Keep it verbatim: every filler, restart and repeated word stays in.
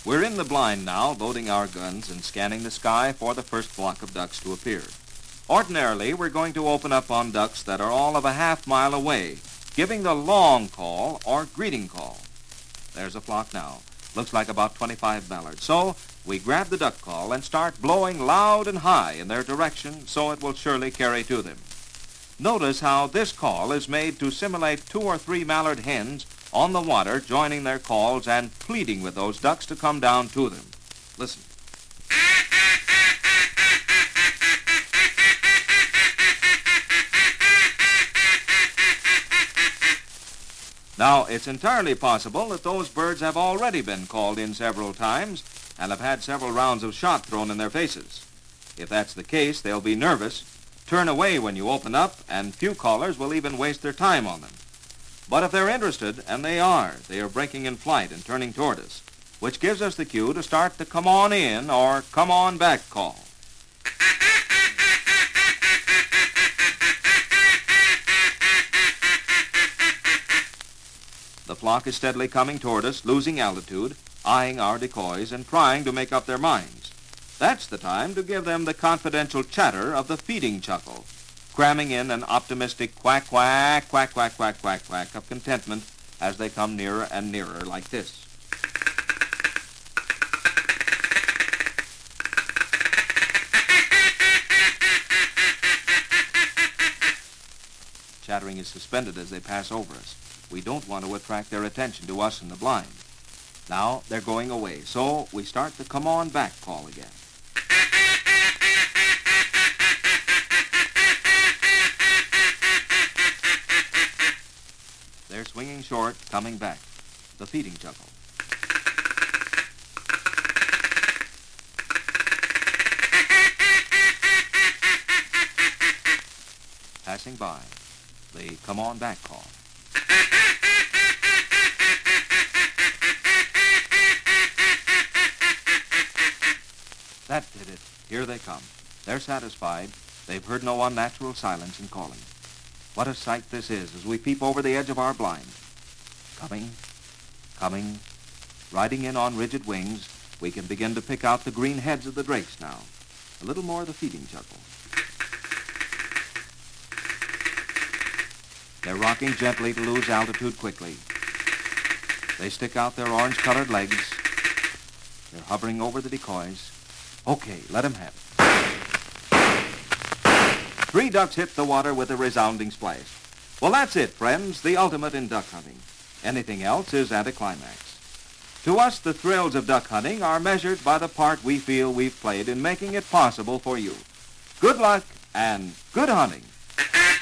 We're in the blind now, loading our guns and scanning the sky for the first flock of ducks to appear. Ordinarily, we're going to open up on ducks that are all of a half mile away, giving the long call or greeting call. There's a flock now. Looks like about twenty-five mallards. So we grab the duck call and start blowing loud and high in their direction so it will surely carry to them. Notice how this call is made to simulate two or three mallard hens on the water joining their calls and pleading with those ducks to come down to them. Listen. Now, it's entirely possible that those birds have already been called in several times and have had several rounds of shot thrown in their faces. If that's the case, they'll be nervous, turn away when you open up, and few callers will even waste their time on them. But if they're interested, and they are, they are breaking in flight and turning toward us, which gives us the cue to start the come on in or come on back call. The flock is steadily coming toward us, losing altitude, eyeing our decoys, and trying to make up their minds. That's the time to give them the confidential chatter of the feeding chuckle, cramming in an optimistic quack, quack, quack, quack, quack, quack, quack of contentment as they come nearer and nearer like this. Chattering is suspended as they pass over us. We don't want to attract their attention to us in the blind. Now they're going away, so we start the come on back call again. They're swinging short, coming back. The feeding chuckle. Passing by. The come on back call. That did it. Here they come. They're satisfied. They've heard no unnatural silence in calling. What a sight this is as we peep over the edge of our blind. Coming, coming, riding in on rigid wings, we can begin to pick out the green heads of the drakes now. A little more of the feeding chuckle. They're rocking gently to lose altitude quickly. They stick out their orange-colored legs. They're hovering over the decoys. Okay, let them have it. Three ducks hit the water with a resounding splash. Well, that's it, friends, the ultimate in duck hunting. Anything else is anticlimax. To us, the thrills of duck hunting are measured by the part we feel we've played in making it possible for you. Good luck and good hunting.